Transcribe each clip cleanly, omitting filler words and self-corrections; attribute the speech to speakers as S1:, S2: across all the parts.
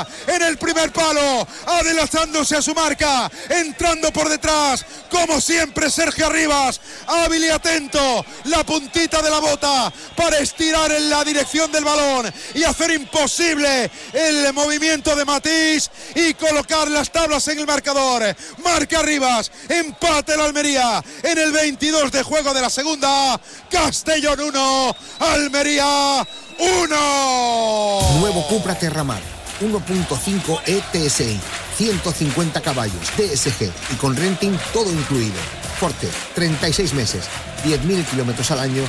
S1: Almería en el primer palo, adelantándose a su marca, entrando por detrás, como siempre Sergio Arribas, hábil y atento, la puntita de la bota para estirar en la dirección del balón y hacer imposible el movimiento de Matís y colocar las tablas en el marcador. Marca Arribas, empate la Almería en el 22 de juego de la segunda. Castellón 1, Almería 1.
S2: Nuevo Cupra Terramar 1.5 ETSI, 150 caballos, DSG y con renting todo incluido. Forte, 36 meses, 10.000 kilómetros al año,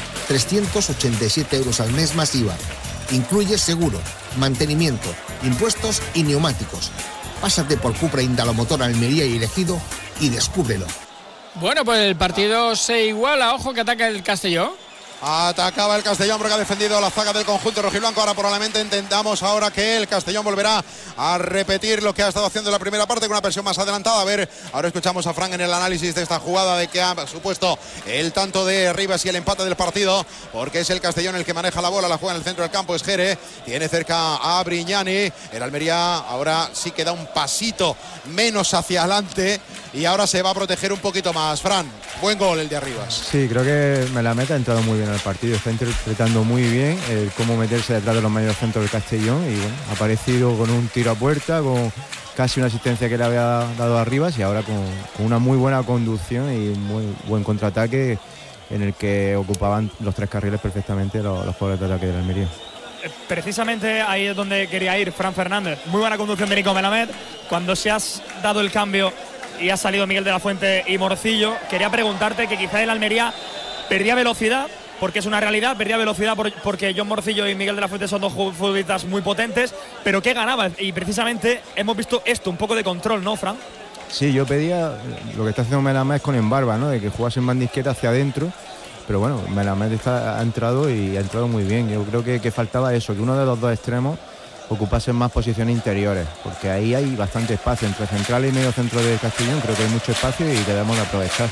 S2: 387 euros al mes más IVA. Incluye seguro, mantenimiento, impuestos y neumáticos. Pásate por Cupra Indalomotor Almería y Ejido y descúbrelo.
S3: Bueno, pues el partido se iguala. Ojo que ataca el Castellón.
S1: Atacaba el Castellón porque ha defendido la zaga del conjunto rojiblanco. Ahora probablemente entendamos ahora que el Castellón volverá a repetir lo que ha estado haciendo en la primera parte con una presión más adelantada. A ver, ahora escuchamos a Fran en el análisis de esta jugada de que ha supuesto el tanto de Rivas y el empate del partido, porque es el Castellón el que maneja la bola, la juega en el centro del campo, es Jere, tiene cerca a Brignani. El Almería ahora sí que da un pasito menos hacia adelante y ahora se va a proteger un poquito más. Fran, buen gol el de Arribas.
S4: Sí, creo que Melamed ha entrado muy bien al partido, está interpretando muy bien cómo meterse detrás de los medios centros del Castellón y bueno, ha aparecido con un tiro a puerta, con casi una asistencia que le había dado a Arribas y ahora con una muy buena conducción y un muy buen contraataque en el que ocupaban los tres carriles perfectamente los jugadores de ataque de la Almería.
S5: Precisamente ahí es donde quería ir Fran Fernández. Muy buena conducción de Nico Melamed. Cuando se has dado el cambio y ha salido Miguel de la Fuente y Morcillo, quería preguntarte que quizá el Almería perdía velocidad, porque es una realidad, perdía velocidad porque John Morcillo y Miguel de la Fuente son dos futbolistas muy potentes, pero que ganaba, y precisamente hemos visto esto, un poco de control, ¿no, Fran?
S4: Sí, yo pedía lo que está haciendo Melamed con Embarba, ¿no? De que jugase en banda izquierda hacia adentro, pero bueno, Melamed ha entrado y ha entrado muy bien. Yo creo que faltaba eso, que uno de los dos extremos ocupase más posiciones interiores, porque ahí hay bastante espacio entre central y medio centro de Castellón. Creo que hay mucho espacio y debemos de aprovechar.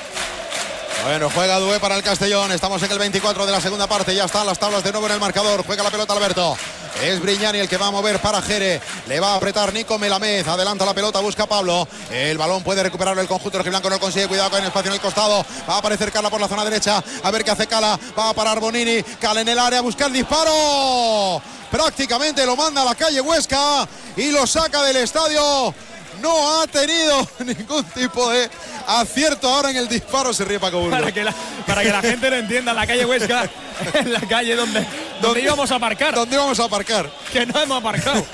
S1: Bueno, juega Dué para el Castellón. Estamos en el 24 de la segunda parte. Ya están las tablas de nuevo en el marcador. Juega la pelota Alberto. Es Brignani el que va a mover para Jere. Le va a apretar Nico Melamed. Adelanta la pelota, busca Pablo. El balón puede recuperarlo el conjunto rojiblanco. No consigue. Cuidado con el espacio en el costado. Va a aparecer Cala por la zona derecha. A ver qué hace Cala. Va a parar Bonini. Cala en el área. Busca el disparo. Prácticamente lo manda a la calle Huesca y lo saca del estadio. No ha tenido ningún tipo de acierto ahora en el disparo. Se ríe Paco Burgos.
S5: Para que la gente lo entienda, la calle Huesca es la calle donde íbamos a aparcar.
S1: ¿Dónde íbamos a aparcar?
S5: Que no hemos aparcado.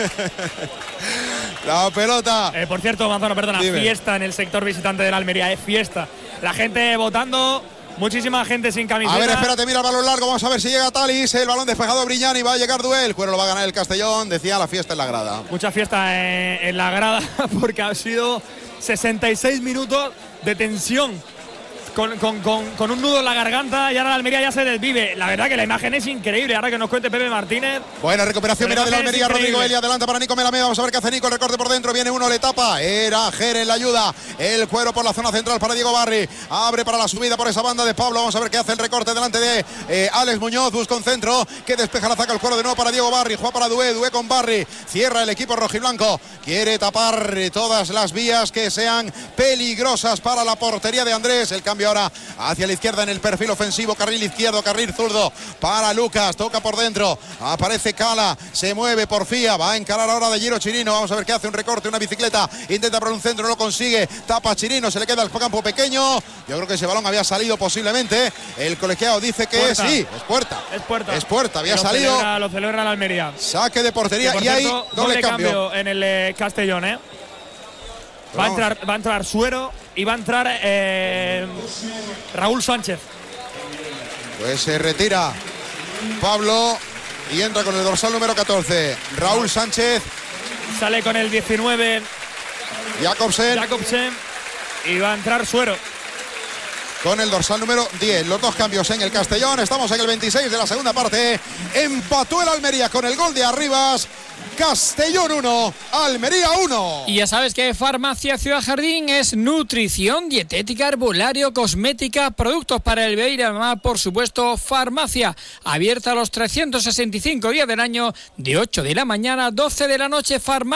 S1: La pelota.
S5: Por cierto, Manzano, perdona,
S1: Dime.
S5: Fiesta en el sector visitante de la Almería, es fiesta. La gente votando. Muchísima gente sin camiseta.
S1: A ver, espérate, mira el balón largo. Vamos a ver si llega Talis. El balón despejado de Brignani. Va a llegar Duel. El cuero lo va a ganar el Castellón. Decía la fiesta en la grada.
S5: Mucha fiesta en la grada porque han sido 66 minutos de tensión. Con un nudo en la garganta y ahora la Almería ya se desvive. La verdad que la imagen es increíble. Ahora que nos cuente Pepe Martínez.
S1: Buena recuperación, mira de la Almería. Rodrigo Eli adelanta para Nico Melamed. Vamos a ver qué hace Nico. El recorte por dentro. Viene uno, le tapa. Era Jere en la ayuda. El cuero por la zona central para Diego Barri. Abre para la subida por esa banda de Pablo. Vamos a ver qué hace el recorte delante de Alex Muñoz. Busca un centro que despeja la zaca el cuero de nuevo para Diego Barri. Juega para Dué. Dué con Barri. Cierra el equipo rojiblanco. Quiere tapar todas las vías que sean peligrosas para la portería de Andrés. El cambio ahora hacia la izquierda en el perfil ofensivo, carril izquierdo, carril zurdo para Lucas, toca por dentro, aparece Cala, se mueve Porfía, va a encarar ahora de Giro Chirino. Vamos a ver qué hace, un recorte, una bicicleta, intenta por un centro, no lo consigue, tapa Chirino, se le queda el campo pequeño. Yo creo que ese balón había salido posiblemente, el colegiado dice que sí, es puerta, había salido.
S5: Lo celebra la Almería.
S1: Saque de portería y hay doble cambio
S5: en el Castellón, Va a entrar Suero y va a entrar Raúl Sánchez.
S1: Pues se retira Pablo y entra con el dorsal número 14 Raúl Sánchez.
S5: Sale con el 19
S1: Jacobsen
S5: y va a entrar Suero
S1: con el dorsal número 10. Los dos cambios en el Castellón. Estamos en el 26 de la segunda parte. Empató el Almería con el gol de Arribas. Castellón 1, Almería 1.
S3: Y ya sabes que Farmacia Ciudad Jardín es nutrición, dietética, herbolario, cosmética, productos para el bebé y la mamá, por supuesto, farmacia. Abierta los 365 días del año, de 8 de la mañana a 12 de la noche, farmacia.